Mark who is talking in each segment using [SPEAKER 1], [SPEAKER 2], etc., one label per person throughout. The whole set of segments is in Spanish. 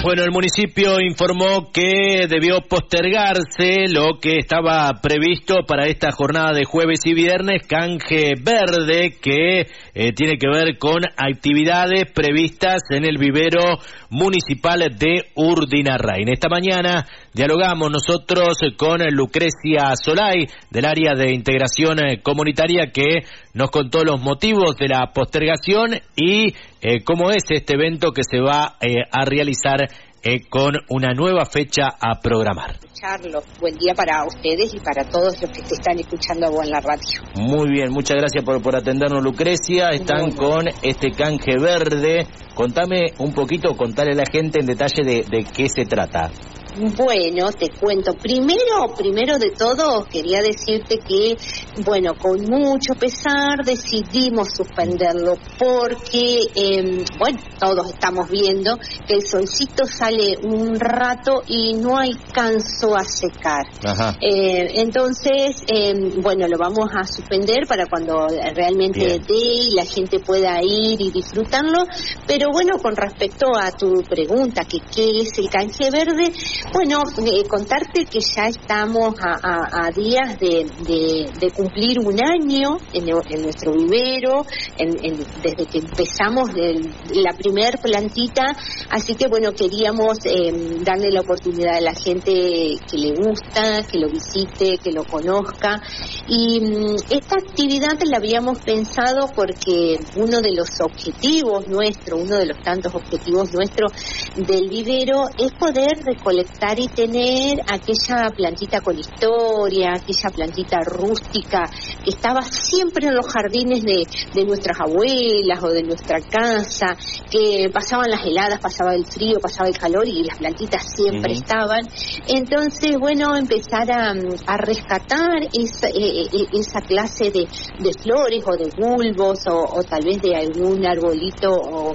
[SPEAKER 1] Bueno, el municipio informó que debió postergarse lo que estaba previsto para esta jornada de jueves y viernes, canje verde, que tiene que ver con actividades previstas en el vivero municipal de Urdinarrain. Esta mañana dialogamos nosotros con Lucrecia Solay, del área de integración comunitaria, que nos contó los motivos de la postergación y cómo es este evento que se va a realizar con una nueva fecha a programar.
[SPEAKER 2] Charlo, buen día para ustedes y para todos los que te están escuchando a vos en la radio.
[SPEAKER 1] Muy bien, muchas gracias por atendernos, Lucrecia. Están con este canje verde. Contame un poquito, contale a la gente en detalle de qué se trata.
[SPEAKER 2] Bueno, te cuento. Primero de todo, quería decirte que, bueno, con mucho pesar decidimos suspenderlo porque, bueno, todos estamos viendo que el solcito sale un rato y no alcanzó a secar. Ajá. Entonces, bueno, lo vamos a suspender para cuando realmente dé y la gente pueda ir y disfrutarlo. Pero bueno, con respecto a tu pregunta, que qué es el canje verde, bueno, contarte que ya estamos a días de cumplir un año en nuestro vivero, desde que empezamos la primer plantita, así que bueno, queríamos darle la oportunidad a la gente que le gusta, que lo visite, que lo conozca, y esta actividad la habíamos pensado porque uno de los objetivos nuestros, uno de los tantos objetivos nuestros del vivero es poder recolectar y tener aquella plantita con historia, aquella plantita rústica que estaba siempre en los jardines de nuestras abuelas o de nuestra casa, que pasaban las heladas, pasaba el frío, pasaba el calor y las plantitas siempre estaban. Entonces, bueno, empezar a rescatar esa clase de flores o de bulbos o tal vez de algún arbolito o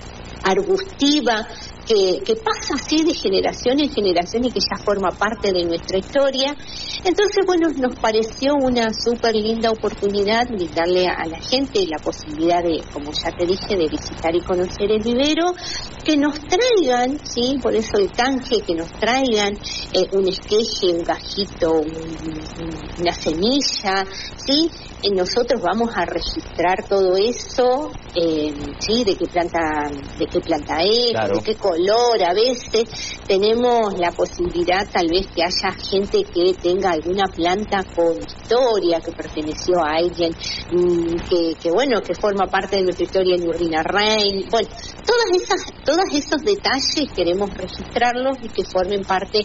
[SPEAKER 2] arbustiva que pasa así de generación en generación y que ya forma parte de nuestra historia. Entonces, bueno, nos pareció una súper linda oportunidad de darle a la gente la posibilidad de, como ya te dije, de visitar y conocer el vivero, que nos traigan, ¿sí? Por eso el canje, que nos traigan un esqueje, un gajito, una semilla, ¿sí? Nosotros vamos a registrar todo eso, ¿sí? De qué planta es, claro, de qué color. A veces tenemos la posibilidad, tal vez, que haya gente que tenga alguna planta con historia, que perteneció a alguien que bueno, que forma parte de nuestra historia en Urdinarrain. Bueno, todos esos detalles queremos registrarlos y que formen parte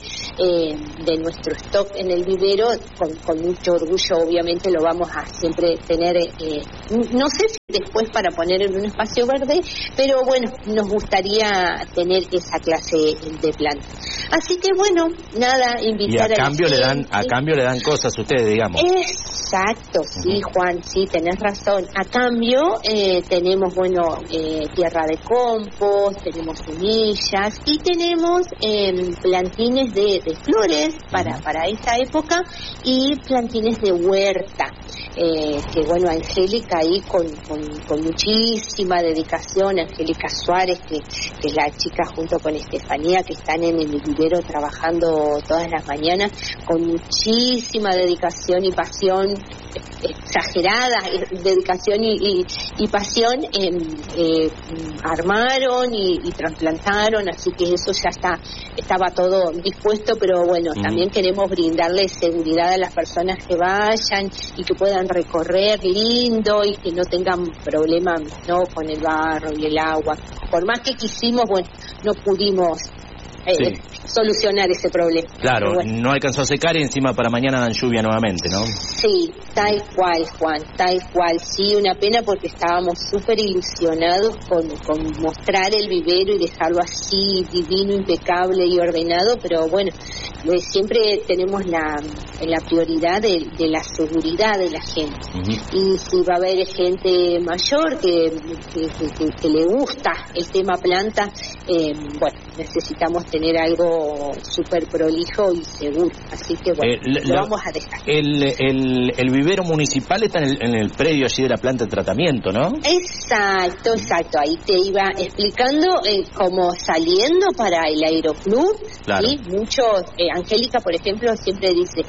[SPEAKER 2] de nuestro stock en el vivero. Con mucho orgullo, obviamente, lo vamos a siempre tener, no sé si después para poner en un espacio verde, pero bueno, nos gustaría tener esa clase de planta. Así que bueno, nada, invitar
[SPEAKER 1] a cambio a cambio le dan cosas a ustedes, digamos.
[SPEAKER 2] Exacto, sí, Juan, sí, tenés razón. A cambio tenemos, bueno, tierra de compost, tenemos semillas y tenemos plantines de flores para esta época y plantines de huerta. Que bueno, Angélica ahí con muchísima dedicación, Angélica Suárez, que es la chica junto con Estefanía, que están en el vivero trabajando todas las mañanas, con muchísima dedicación y pasión, exagerada dedicación y pasión, armaron y trasplantaron, así que eso ya estaba todo dispuesto, pero bueno, también queremos brindarles seguridad a las personas que vayan y que puedan recorrer lindo y que no tengan problemas, ¿no?, con el barro y el agua. Por más que quisimos, bueno, no pudimos solucionar ese problema.
[SPEAKER 1] Claro, bueno, no alcanzó a secar y encima para mañana dan lluvia nuevamente, ¿no?
[SPEAKER 2] Sí, tal cual, Juan, tal cual. Sí, una pena porque estábamos súper ilusionados con mostrar el vivero y dejarlo así divino, impecable y ordenado, pero bueno, siempre tenemos la prioridad de la seguridad de la gente. Y si va a haber gente mayor que le gusta el tema planta, bueno, necesitamos tener algo súper prolijo y seguro, así que bueno, lo vamos a dejar.
[SPEAKER 1] El vivero municipal está en el predio allí de la planta de tratamiento, ¿no?
[SPEAKER 2] Exacto, ahí te iba explicando, como saliendo para el aeroclub,
[SPEAKER 1] claro.
[SPEAKER 2] ¿sí? Muchos, Angélica, por ejemplo, siempre dice,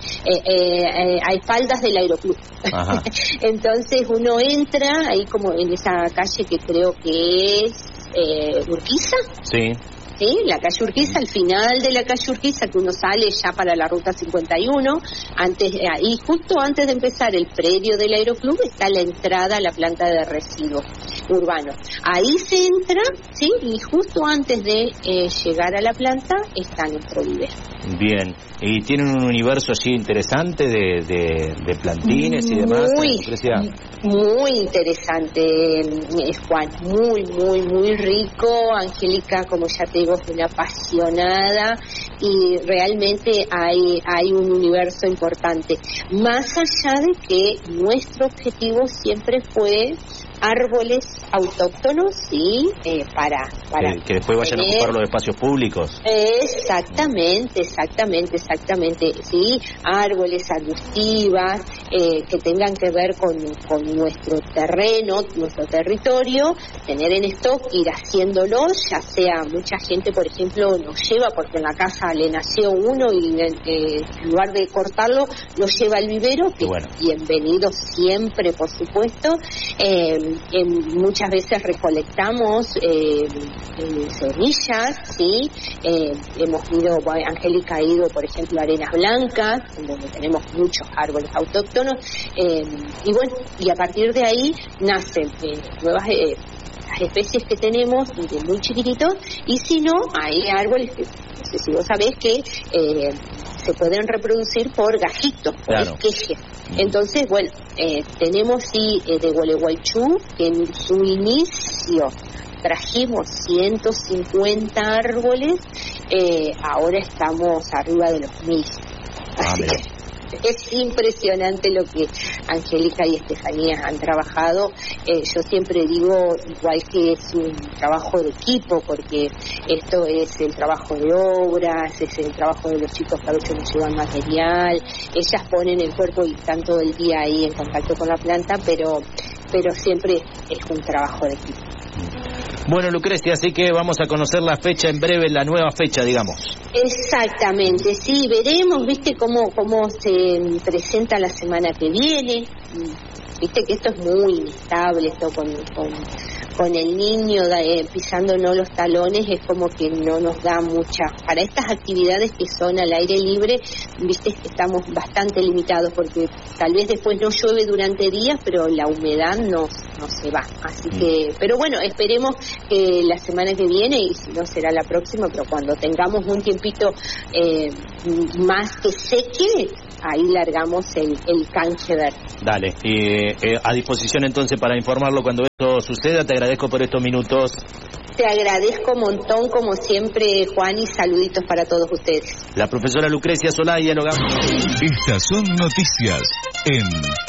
[SPEAKER 2] a espaldas del aeroclub. Entonces uno entra ahí como en esa calle que creo que es Urquiza.
[SPEAKER 1] Sí.
[SPEAKER 2] ¿Sí? La calle Urquiza, al final de la calle Urquiza, que uno sale ya para la ruta 51, y justo antes de empezar el predio del aeroclub está la entrada a la planta de residuos urbanos. Ahí se entra, ¿sí? Y justo antes de llegar a la planta está nuestro vivero.
[SPEAKER 1] Bien, y tienen un universo así interesante de plantines y demás.
[SPEAKER 2] Muy interesante, Juan, muy rico. Angélica, como ya te digo, es una apasionada y realmente hay un universo importante. Más allá de que nuestro objetivo siempre fue árboles autóctonos y para
[SPEAKER 1] que después vayan a ocupar los espacios públicos.
[SPEAKER 2] Exactamente, sí, árboles arbustivas que tengan que ver con nuestro terreno, nuestro territorio, tener en stock, ir haciéndolo, ya sea mucha gente, por ejemplo, nos lleva porque en la casa le nació uno y en lugar de cortarlo, lo lleva al vivero, que
[SPEAKER 1] bueno.
[SPEAKER 2] Bienvenido siempre, por supuesto. Muchas veces recolectamos semillas, ¿sí? Hemos ido, Angélica ha ido, por ejemplo, a Arenas Blancas, donde tenemos muchos árboles autóctonos, y bueno, y a partir de ahí nacen nuevas las especies que tenemos de muy chiquititos, y si no, hay árboles que, no sé si vos sabés, que se pueden reproducir por gajitos, por esquejes. Entonces, bueno, tenemos de Gualeguaychú, que en su inicio trajimos 150 árboles, ahora estamos arriba de los 1000. Así que es impresionante lo que Angélica y Estefanía han trabajado. Yo siempre digo, igual que es un trabajo de equipo, porque esto es el trabajo de obras, es el trabajo de los chicos que a veces nos llevan material, ellas ponen el cuerpo y están todo el día ahí en contacto con la planta, pero siempre es un trabajo de equipo.
[SPEAKER 1] Bueno, Lucrecia, así que vamos a conocer la fecha en breve, la nueva fecha, digamos.
[SPEAKER 2] Exactamente, sí, veremos, viste, cómo se presenta la semana que viene. Viste que esto es muy inestable, esto con el niño pisándonos los talones, es como que no nos da mucha. Para estas actividades que son al aire libre, viste que estamos bastante limitados, porque tal vez después no llueve durante días, pero la humedad no se va. Así que, pero bueno, esperemos que la semana que viene, y si no será la próxima, pero cuando tengamos un tiempito más que seque, ahí largamos el canje verde.
[SPEAKER 1] Dale, y a disposición entonces para informarlo cuando esto suceda. Te agradezco por estos minutos.
[SPEAKER 2] Te agradezco un montón, como siempre, Juan, y saluditos para todos ustedes.
[SPEAKER 1] La profesora Lucrecia Solá, dialogamos.
[SPEAKER 3] Estas son noticias en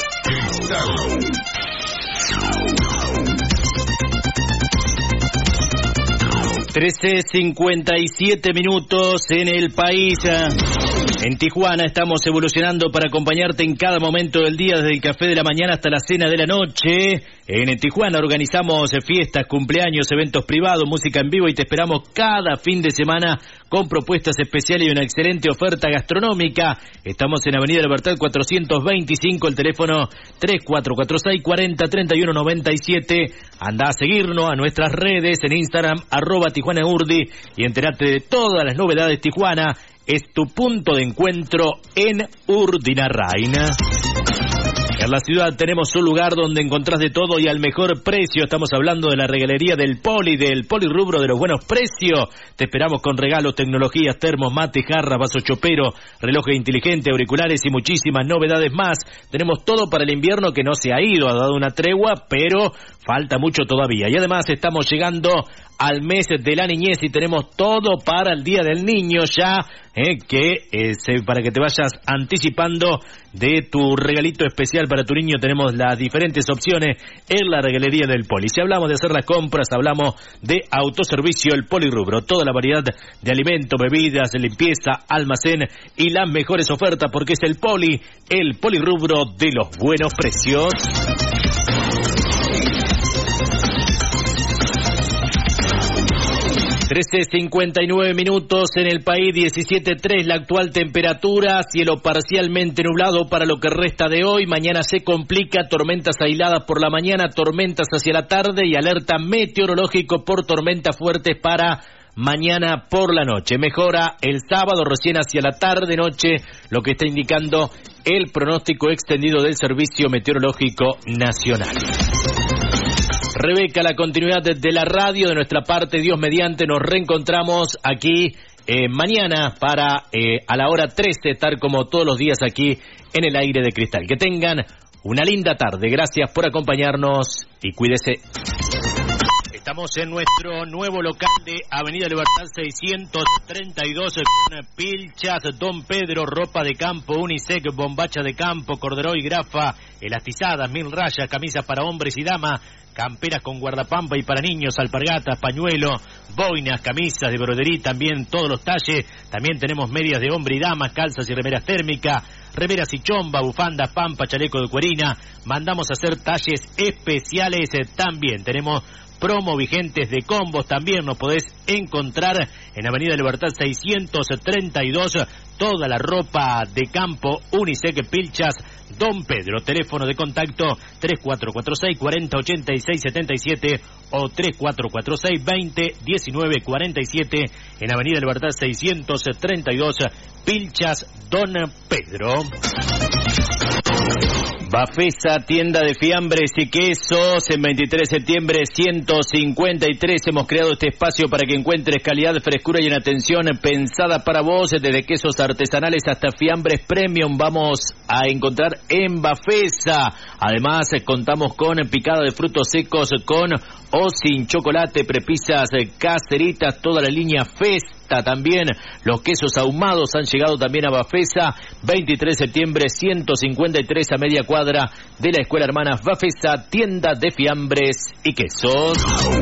[SPEAKER 1] 13:57 minutos en el país. En Tijuana estamos evolucionando para acompañarte en cada momento del día, desde el café de la mañana hasta la cena de la noche. En Tijuana organizamos fiestas, cumpleaños, eventos privados, música en vivo, y te esperamos cada fin de semana con propuestas especiales y una excelente oferta gastronómica. Estamos en Avenida Libertad 425, el teléfono 3446403197. Anda a seguirnos a nuestras redes en Instagram, @TijuanaUrdi, y enterate de todas las novedades. Tijuana es tu punto de encuentro en Urdinarrain. En la ciudad tenemos un lugar donde encontrás de todo y al mejor precio. Estamos hablando de la regalería del Polirrubro de los buenos precios. Te esperamos con regalos, tecnologías, termos, mates, jarras, vasos chopero, relojes inteligentes, auriculares y muchísimas novedades más. Tenemos todo para el invierno que no se ha ido, ha dado una tregua, pero falta mucho todavía. Y además estamos llegando al mes de la niñez y tenemos todo para el Día del Niño ya, para que te vayas anticipando de tu regalito especial para tu niño. Tenemos las diferentes opciones en la regalería del Poli. Si hablamos de hacer las compras, hablamos de autoservicio, el Polirrubro, toda la variedad de alimentos, bebidas, limpieza, almacén y las mejores ofertas, porque es el Polirrubro de los buenos precios. 13:59 minutos en el país, 17:3 la actual temperatura, cielo parcialmente nublado para lo que resta de hoy. Mañana se complica, tormentas aisladas por la mañana, tormentas hacia la tarde y alerta meteorológico por tormentas fuertes para mañana por la noche. Mejora el sábado recién hacia la tarde-noche, lo que está indicando el pronóstico extendido del Servicio Meteorológico Nacional. Rebeca, la continuidad de la radio, de nuestra parte, Dios mediante, nos reencontramos aquí mañana para a la hora 13, estar como todos los días aquí en el Aire de Cristal. Que tengan una linda tarde, gracias por acompañarnos y cuídese. Estamos en nuestro nuevo local de Avenida Libertad 632 con pilchas, Don Pedro, ropa de campo, unisex, bombacha de campo, corderoy, grafa, elastizadas, 1000 rayas, camisas para hombres y damas, camperas con guardapampa y para niños, alpargatas, pañuelo, boinas, camisas de broderí, también todos los talles. También tenemos medias de hombre y damas, calzas y remeras térmicas, remeras y chomba, bufanda, pampa, chaleco de cuerina. Mandamos a hacer talles especiales también. Tenemos promo vigentes de combos, también nos podés encontrar en Avenida Libertad 632, toda la ropa de campo, unisex, pilchas, Don Pedro. Teléfono de contacto 3446 4086 77 o 3446 20 19 47 en Avenida Libertad 632, pilchas, Don Pedro. Bafesa, tienda de fiambres y quesos, en 23 de septiembre 153 hemos creado este espacio para que encuentres calidad, frescura y una atención pensada para vos, desde quesos artesanales hasta fiambres premium vamos a encontrar en Bafesa. Además contamos con picada de frutos secos con o sin chocolate, prepisas caseritas, toda la línea Festa. También los quesos ahumados han llegado también a Bafesa. 23 de septiembre 153 a media cuadra de la Escuela Hermanas Bafesa, tienda de fiambres y quesos.